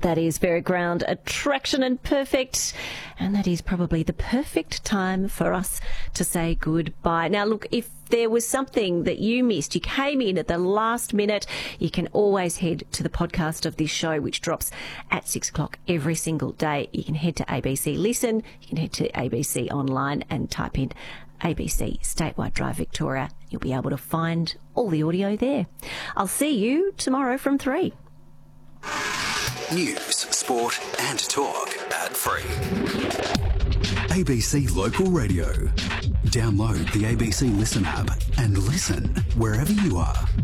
That is Fairground Attraction and Perfect, and that is probably the perfect time for us to say goodbye. Now, look, if there was something that you missed, you came in at the last minute, you can always head to the podcast of this show, which drops at 6 o'clock every single day. You can head to ABC Listen, you can head to ABC Online and type in ABC Statewide Drive Victoria. You'll be able to find all the audio there. I'll see you tomorrow from 3. News, sport and talk ad-free. ABC Local Radio. Download the ABC Listen app and listen wherever you are.